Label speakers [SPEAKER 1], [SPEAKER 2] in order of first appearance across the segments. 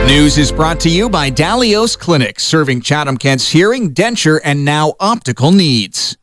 [SPEAKER 1] News is brought to you by Dalios Clinic, serving Chatham-Kent's hearing, denture, and now optical needs.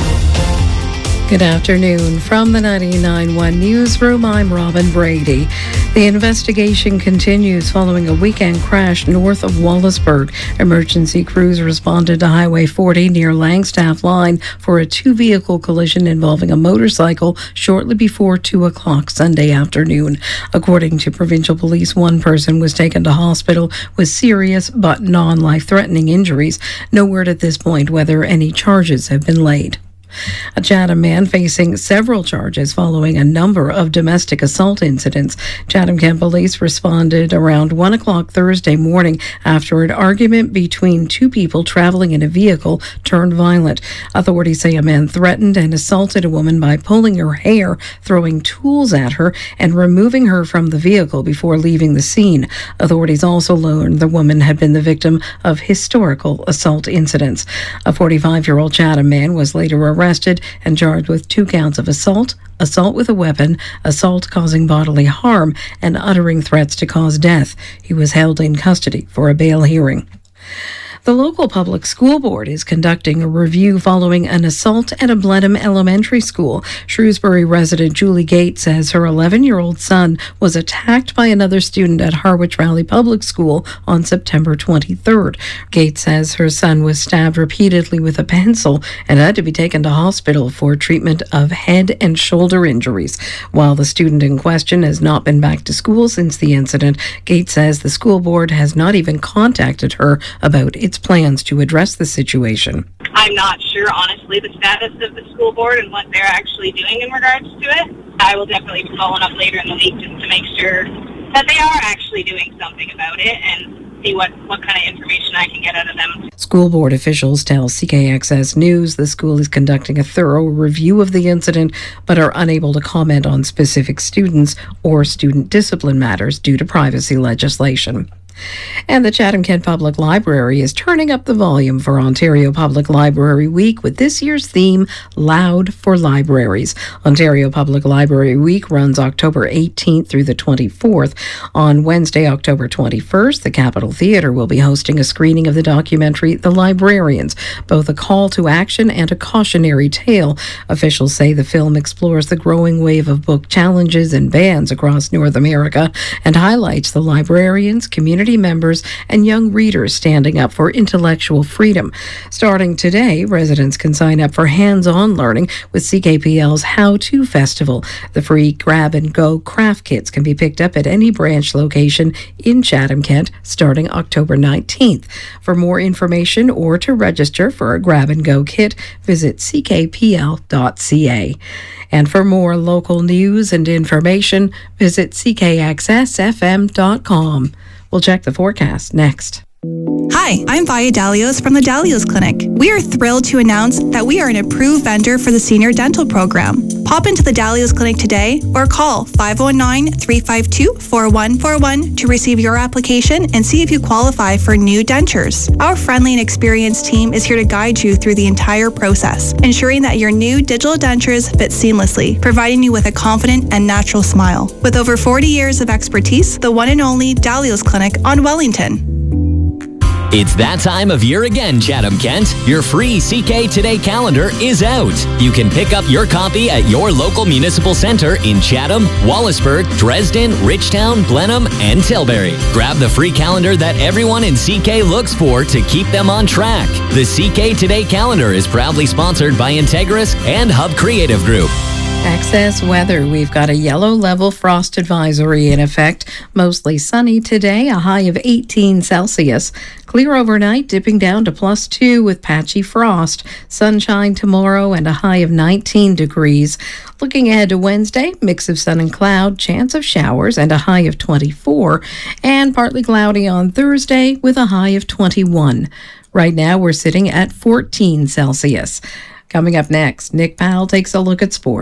[SPEAKER 2] Good afternoon. From the 99.1 Newsroom, I'm Robin Brady. The investigation continues following a weekend crash north of Wallaceburg. Emergency crews responded to Highway 40 near Langstaff Line for a two-vehicle collision involving a motorcycle shortly before 2 o'clock Sunday afternoon. According to provincial police, one person was taken to hospital with serious but non-life-threatening injuries. No word at this point whether any charges have been laid. A Chatham man facing several charges following a number of domestic assault incidents. Chatham-Kent police responded around 1 o'clock Thursday morning after an argument between two people traveling in a vehicle turned violent. Authorities say a man threatened and assaulted a woman by pulling her hair, throwing tools at her, and removing her from the vehicle before leaving the scene. Authorities also learned the woman had been the victim of historical assault incidents. A 45-year-old Chatham man was later arrested and charged with 2 counts of assault, assault with a weapon, assault causing bodily harm, and uttering threats to cause death. He was held in custody for a bail hearing. The local public school board is conducting a review following an assault at a Blenheim elementary school. Shrewsbury resident Julie Gates says her 11-year-old son was attacked by another student at Harwich Valley Public School on September 23rd. Gates says her son was stabbed repeatedly with a pencil and had to be taken to hospital for treatment of head and shoulder injuries. While the student in question has not been back to school since the incident, Gates says the school board has not even contacted her about its plans to address the situation.
[SPEAKER 3] I'm not sure, honestly, the status of the school board and what they're actually doing in regards to it. I will definitely be following up later in the week just to make sure that they are actually doing something about it and see what kind of information I can get out of them.
[SPEAKER 2] School board officials tell CKXS News the school is conducting a thorough review of the incident, but are unable to comment on specific students or student discipline matters due to privacy legislation. And the Chatham-Kent Public Library is turning up the volume for Ontario Public Library Week with this year's theme, Loud for Libraries. Ontario Public Library Week runs October 18th through the 24th. On Wednesday, October 21st, the Capitol Theatre will be hosting a screening of the documentary The Librarians, both a call to action and a cautionary tale. Officials say the film explores the growing wave of book challenges and bans across North America and highlights the librarians, community members, and young readers standing up for intellectual freedom. Starting today, residents can sign up for hands-on learning with CKPL's How To Festival. The free grab-and-go craft kits can be picked up at any branch location in Chatham-Kent starting October 19th. For more information or to register for a grab-and-go kit, visit ckpl.ca. And for more local news and information, visit ckxsfm.com. We'll check the forecast next.
[SPEAKER 4] Hi, I'm Vaya Dalios from the Dalios Clinic. We are thrilled to announce that we are an approved vendor for the Senior Dental Program. Pop into the Dalios Clinic today or call 509-352-4141 to receive your application and see if you qualify for new dentures. Our friendly and experienced team is here to guide you through the entire process, ensuring that your new digital dentures fit seamlessly, providing you with a confident and natural smile. With over 40 years of expertise, the one and only Dalios Clinic on Wellington.
[SPEAKER 5] It's that time of year again, Chatham-Kent. Your free CK Today calendar is out. You can pick up your copy at your local municipal centre in Chatham, Wallaceburg, Dresden, Richtown, Blenheim, and Tilbury. Grab the free calendar that everyone in CK looks for to keep them on track. The CK Today calendar is proudly sponsored by Integris and Hub Creative Group.
[SPEAKER 2] Excess weather. We've got a yellow level frost advisory in effect. Mostly sunny today, a high of 18 Celsius. Clear overnight, dipping down to +2 with patchy frost. Sunshine tomorrow and a high of 19 degrees. Looking ahead to Wednesday, mix of sun and cloud, chance of showers and a high of 24. And partly cloudy on Thursday with a high of 21. Right now, we're sitting at 14 Celsius. Coming up next, Nick Powell takes a look at sports.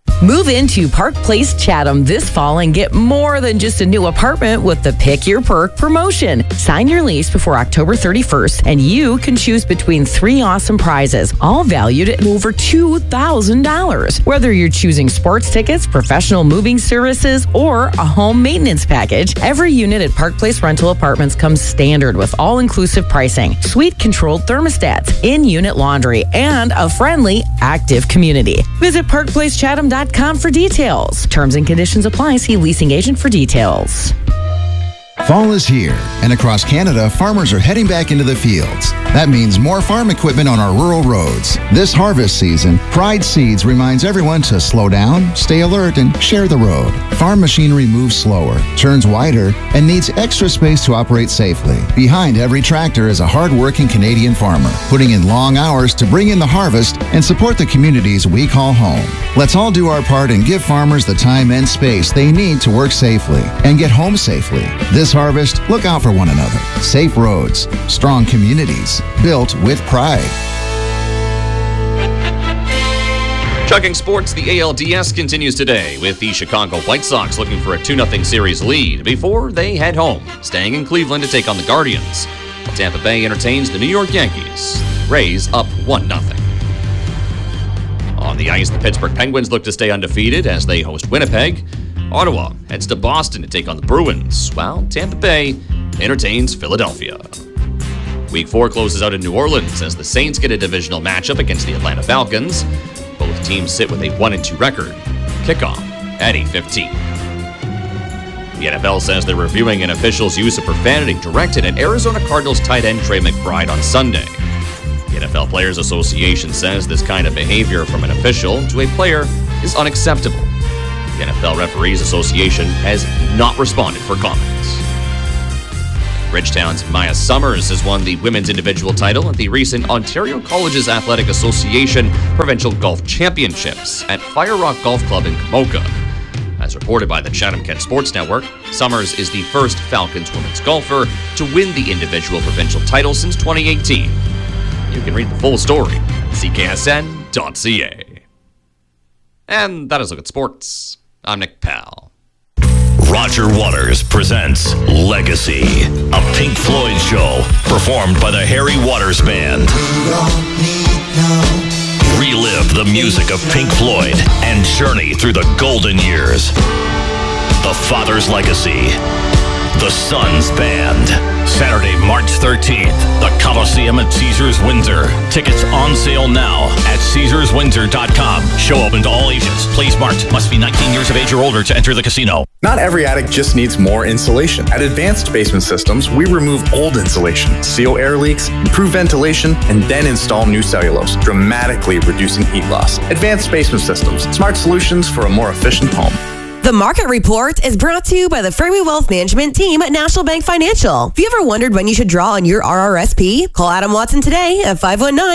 [SPEAKER 6] Move into Park Place Chatham this fall and get more than just a new apartment with the Pick Your Perk promotion. Sign your lease before October 31st and you can choose between 3 awesome prizes, all valued at over $2,000. Whether you're choosing sports tickets, professional moving services, or a home maintenance package, every unit at Park Place Rental Apartments comes standard with all-inclusive pricing, suite-controlled thermostats, in-unit laundry, and a friendly, active community. Visit parkplacechatham.com for details. Terms and conditions apply. See leasing agent for details.
[SPEAKER 7] Fall is here, and across Canada, farmers are heading back into the fields. That means more farm equipment on our rural roads. This harvest season, Pride Seeds reminds everyone to slow down, stay alert, and share the road. Farm machinery moves slower, turns wider, and needs extra space to operate safely. Behind every tractor is a hard-working Canadian farmer, putting in long hours to bring in the harvest and support the communities we call home. Let's all do our part and give farmers the time and space they need to work safely and get home safely. This harvest, look out for one another. Safe roads, strong communities, built with pride.
[SPEAKER 8] Chugging sports, the ALDS continues today with the Chicago White Sox looking for a 2-0 series lead before they head home, staying in Cleveland to take on the Guardians. While Tampa Bay entertains the New York Yankees. Rays up 1-0. On the ice, the Pittsburgh Penguins look to stay undefeated as they host Winnipeg. Ottawa heads to Boston to take on the Bruins, while Tampa Bay entertains Philadelphia. Week 4 closes out in New Orleans as the Saints get a divisional matchup against the Atlanta Falcons. Both teams sit with a 1-2 record. Kickoff at 8:15. The NFL says they're reviewing an official's use of profanity directed at Arizona Cardinals tight end Trey McBride on Sunday. The NFL Players Association says this kind of behavior from an official to a player is unacceptable. The NFL Referees Association has not responded for comments. Bridgetown's Maya Summers has won the women's individual title at the recent Ontario Colleges Athletic Association Provincial Golf Championships at Fire Rock Golf Club in Kamoka. As reported by the Chatham-Kent Sports Network, Summers is the first Falcons women's golfer to win the individual provincial title since 2018. You can read the full story at cksn.ca. And that is a look at sports. I'm Nick Powell.
[SPEAKER 9] Roger Waters presents Legacy, a Pink Floyd show performed by the Harry Waters Band. Relive the music of Pink Floyd and journey through the golden years. The Father's Legacy, the Sons Band. Saturday, March 13th, the Coliseum at Caesars Windsor. Tickets on sale now at CaesarsWindsor.com. Show open to all ages. Please marked. Must be 19 years of age or older to enter the casino.
[SPEAKER 10] Not every attic just needs more insulation. At Advanced Basement Systems, we remove old insulation, seal air leaks, improve ventilation, and then install new cellulose, dramatically reducing heat loss. Advanced Basement Systems, smart solutions for a more efficient home.
[SPEAKER 11] The Market Report is brought to you by the Fairway Wealth Management team at National Bank Financial. Have you ever wondered when you should draw on your RRSP? Call Adam Watson today at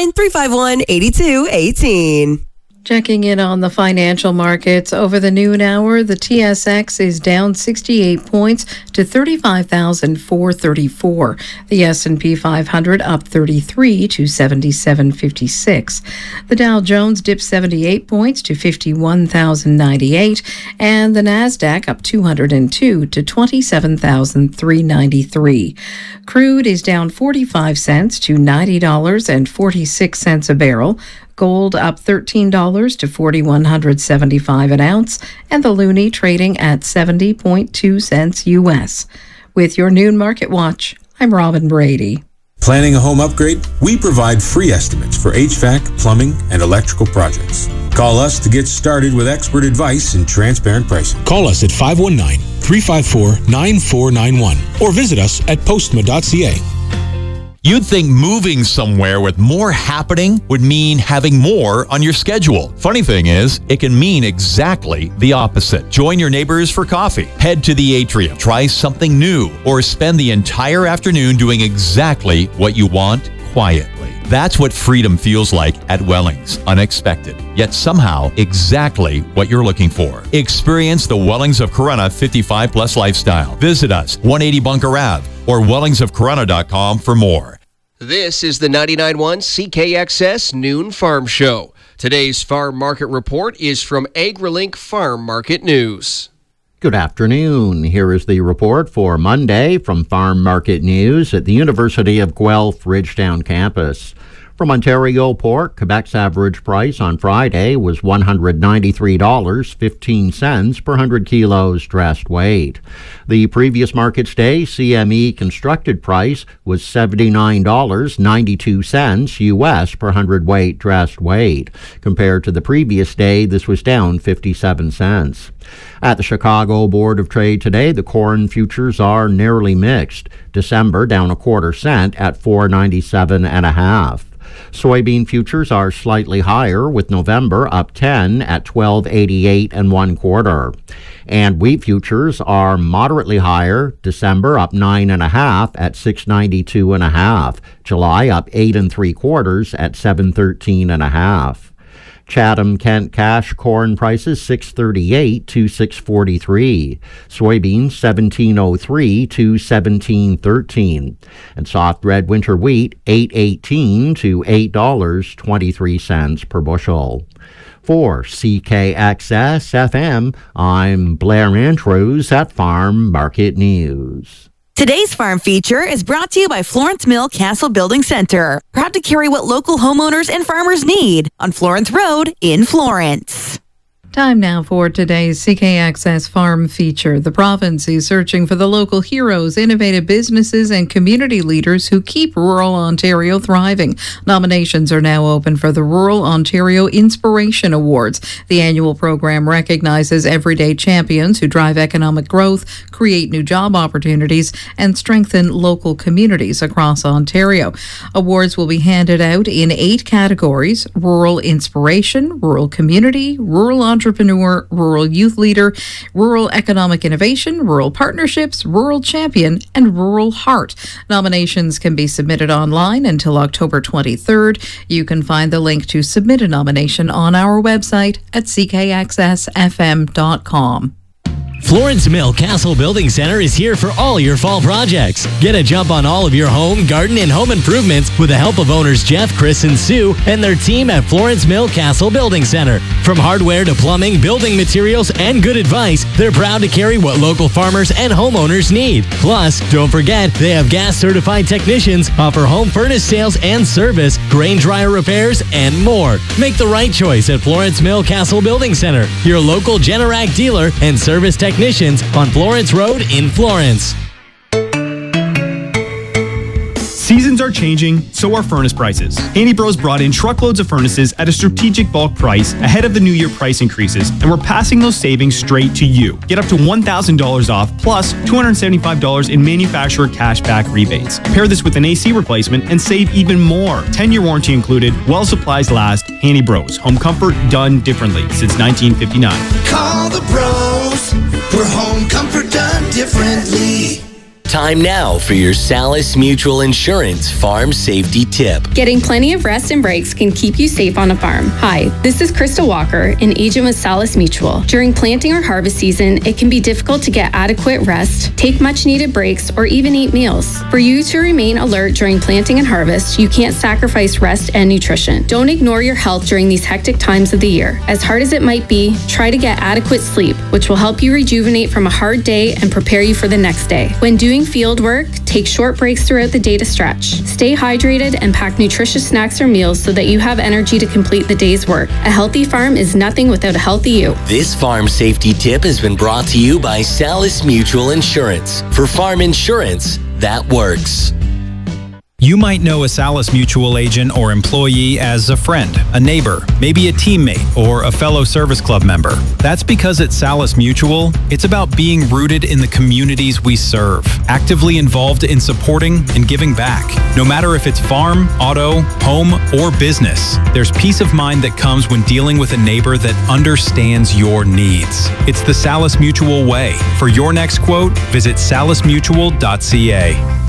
[SPEAKER 11] 519-351-8218.
[SPEAKER 2] Checking in on the financial markets over the noon hour, the TSX is down 68 points to 35,434. The S&P 500 up 33 to 7756. The Dow Jones dipped 78 points to 51,098, and the Nasdaq up 202 to 27,393. Crude is down 45 cents to $90.46 a barrel. Gold up $13 to $4,175 an ounce, and the loonie trading at 70.2 cents U.S. With your noon market watch, I'm Robin Brady.
[SPEAKER 12] Planning a home upgrade? We provide free estimates for HVAC, plumbing, and electrical projects. Call us to get started with expert advice and transparent pricing.
[SPEAKER 13] Call us at 519-354-9491 or visit us at postma.ca.
[SPEAKER 14] You'd think moving somewhere with more happening would mean having more on your schedule. Funny thing is, it can mean exactly the opposite. Join your neighbors for coffee, head to the atrium, try something new, or spend the entire afternoon doing exactly what you want quietly. That's what freedom feels like at Wellings. Unexpected, yet somehow exactly what you're looking for. Experience the Wellings of Corunna 55 plus lifestyle. Visit us, 180 Bunker Ave, or wellingsofcorunna.com for more.
[SPEAKER 15] This is the 99.1 CKXS Noon Farm Show. Today's Farm Market Report is from AgriLink Farm Market News.
[SPEAKER 16] Good afternoon. Here is the report for Monday from Farm Market News at the University of Guelph Ridgetown campus. From Ontario pork, Quebec's average price on Friday was $193.15 per 100 kilos dressed weight. The previous market's day CME constructed price was $79.92 US per 100 weight dressed weight. Compared to the previous day, this was down 57 cents. At the Chicago Board of Trade today, the corn futures are nearly mixed. December down a quarter cent at $4.97.5. Soybean futures are slightly higher, with November up 10 at $12.88 1/4. And wheat futures are moderately higher. December up 9 1/2 at $6.92 1/2. July up 8 3/4 at $7.13 1/2. Chatham Kent cash corn prices $6.38 to $6.43. Soybeans $17.03 to $17.13. And soft red winter wheat $8.18 to $8.23 per bushel. For CKXS FM, I'm Blair Andrews at Farm Market News.
[SPEAKER 17] Today's farm feature is brought to you by Florence Mill Castle Building Center. Proud to carry what local homeowners and farmers need on Florence Road in Florence.
[SPEAKER 2] Time now for today's CKXS Farm Feature. The province is searching for the local heroes, innovative businesses, and community leaders who keep rural Ontario thriving. Nominations are now open for the Rural Ontario Inspiration Awards. The annual program recognizes everyday champions who drive economic growth, create new job opportunities, and strengthen local communities across Ontario. Awards will be handed out in 8 categories: rural inspiration, rural community, rural entrepreneur, rural youth leader, rural economic innovation, rural partnerships, rural champion, and rural heart. Nominations can be submitted online until October 23rd. You can find the link to submit a nomination on our website at ckxsfm.com.
[SPEAKER 5] Florence Mill Castle Building Center is here for all your fall projects. Get a jump on all of your home, garden, and home improvements with the help of owners Jeff, Chris, and Sue and their team at Florence Mill Castle Building Center. From hardware to plumbing, building materials, and good advice, they're proud to carry what local farmers and homeowners need. Plus, don't forget, they have gas-certified technicians, offer home furnace sales and service, grain dryer repairs, and more. Make the right choice at Florence Mill Castle Building Center, your local Generac dealer and service technicians on Florence Road in Florence.
[SPEAKER 18] Seasons are changing, so are furnace prices. Handy Bros brought in truckloads of furnaces at a strategic bulk price ahead of the new year price increases, and we're passing those savings straight to you. Get up to $1,000 off, plus $275 in manufacturer cashback rebates. Pair this with an AC replacement and save even more. 10-year warranty included, while supplies last. Handy Bros, home comfort done differently since 1959.
[SPEAKER 19] Call the bros, we're home comfort done differently.
[SPEAKER 5] Time now for your Salis Mutual Insurance Farm Safety Tip.
[SPEAKER 20] Getting plenty of rest and breaks can keep you safe on a farm. Hi, this is Krista Walker, an agent with Salis Mutual. During planting or harvest season, it can be difficult to get adequate rest, take much needed breaks, or even eat meals. For you to remain alert during planting and harvest, you can't sacrifice rest and nutrition. Don't ignore your health during these hectic times of the year. As hard as it might be, try to get adequate sleep, which will help you rejuvenate from a hard day and prepare you for the next day. When doing field work, take short breaks throughout the day to stretch. Stay hydrated and pack nutritious snacks or meals so that you have energy to complete the day's work. A healthy farm is nothing without a healthy you.
[SPEAKER 5] This farm safety tip has been brought to you by Salis Mutual Insurance. For farm insurance that works.
[SPEAKER 21] You might know a Salis Mutual agent or employee as a friend, a neighbor, maybe a teammate, or a fellow service club member. That's because at Salis Mutual, it's about being rooted in the communities we serve, actively involved in supporting and giving back. No matter if it's farm, auto, home, or business, there's peace of mind that comes when dealing with a neighbor that understands your needs. It's the Salis Mutual way. For your next quote, visit salismutual.ca.